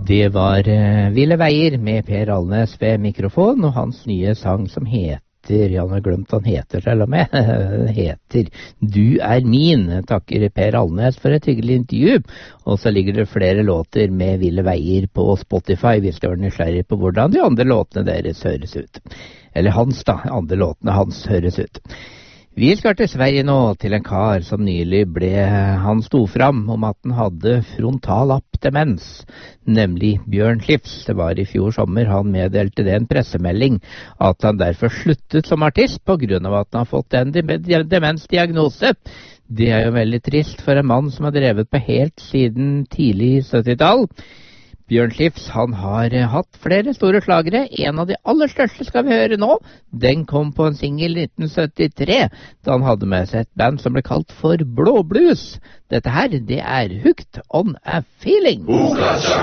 Det var Ville Veier med Per Alnes ved mikrofon, og hans nye sang som heter, jeg har glemt han heter til og med, heter Du er min. Takker Per Alnes for et hyggelig intervju, og så ligger det flere låter med Ville Veier på Spotify, hvis du er nysgjerrig på hvordan de andre låtene deres høres ut. Eller hans da, andre låtene hans høres ut. Vi skal til Sverige nå, til en kar som nylig han sto fram om at han hadde frontalappdemens, nemlig Bjørn Skifs. Det var i fjor sommer han meddelte det en pressemelding, at han derfor sluttet som artist på grunn av at han har fått en demensdiagnose. Det er jo veldig trist for en mann som har drevet på helt siden tidlig 70-tall. Bjørn Skifs, han har hatt flere store slagere. En av de aller største skal vi høre nå. Den kom på en single 1973, da han hadde med seg et band som ble kalt for Blå Blues. Dette her, det er Hooked on a Feeling.